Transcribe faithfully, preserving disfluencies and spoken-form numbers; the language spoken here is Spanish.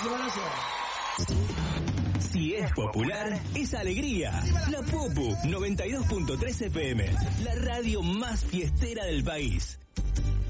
Muchísimas gracias. Si es popular, es alegría. La Popu noventa y dos punto tres F M, la radio más fiestera del país.